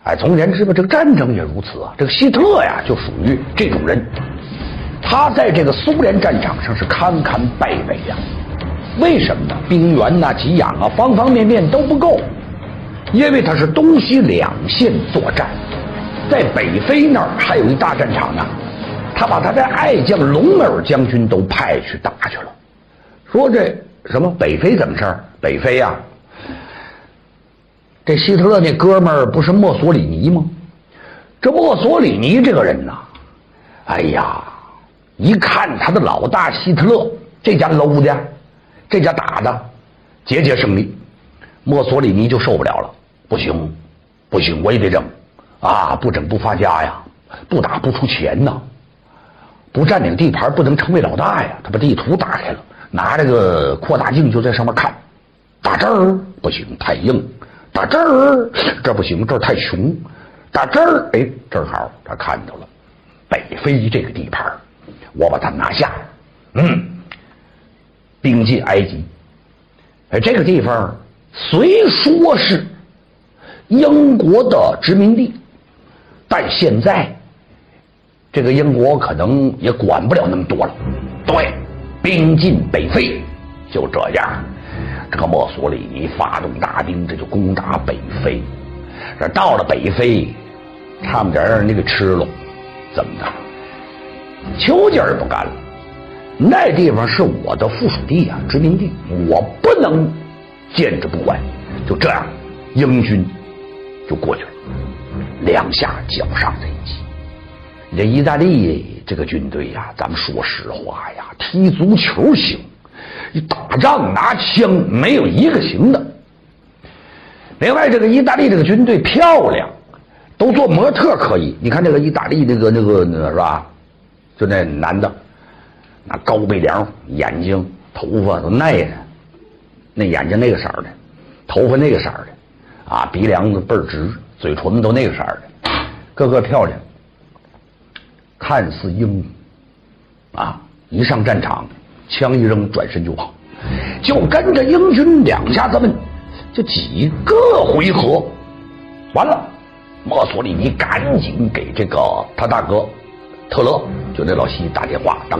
哎，总而言之吧，这个战争也如此啊。这个希特呀，就属于这种人，他在这个苏联战场上是堪堪败北呀。为什么呢？兵源呐、给养啊，方方面面都不够，因为他是东西两线作战，在北非那儿还有一大战场呢，他把他的爱将隆美尔将军都派去打去了。说这什么北非怎么事儿？北非呀、这希特勒那哥们儿不是墨索里尼吗？这墨索里尼这个人呐，哎呀，一看他的老大希特勒这家搂的，这家打的节节胜利，墨索里尼就受不了了。不行，不行，我也得整啊！不整不发家呀，不打不出钱呐，不占领地盘不能成为老大呀。他把地图打开了，拿这个扩大镜就在上面看，打这儿不行，太硬。打这儿，这不行，这儿太穷。打这儿，哎，正好他看到了北非这个地盘，我把它拿下。兵进埃及。哎，这个地方虽说是英国的殖民地，但现在这个英国可能也管不了那么多了。对，兵进北非，就这样。这个墨索里尼发动大兵，这就攻打北非。这到了北非，差点让人家给吃了，怎么的？丘吉尔不干了，那地方是我的附属地啊，殖民地，我不能见之不管。就这样，英军就过去了，两下绞杀在一起。这意大利这个军队呀，咱们说实话呀，踢足球行。你打仗拿枪没有一个行的。另外，这个意大利这个军队漂亮，都做模特可以。你看这个意大利那个是吧？就那男的，那高鼻梁，眼睛、头发都那样，那眼睛那个色儿的，头发那个色儿的，啊，鼻梁子倍儿直，嘴唇都那个色儿的，个个漂亮，看似英勇，啊，一上战场。枪一扔，转身就跑，就跟着英军两下子们就几个回合，完了，墨索里尼赶紧给这个他大哥特勒，就那老西打电话，当